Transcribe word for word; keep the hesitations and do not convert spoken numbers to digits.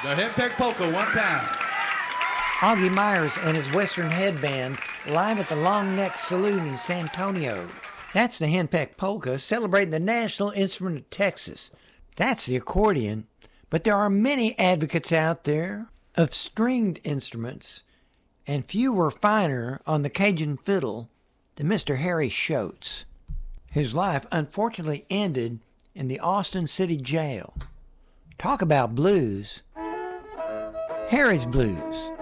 The Henpeck Polka, one time. Augie Myers and his Western Headband live at the Long Neck Saloon in San Antonio. That's the Henpeck Polka, celebrating the national instrument of Texas. That's the accordion. But there are many advocates out there of stringed instruments, and few were finer on the Cajun fiddle than Mister Harry Schultz, whose life unfortunately ended in the Austin City Jail. Talk about blues. Harry's Blues.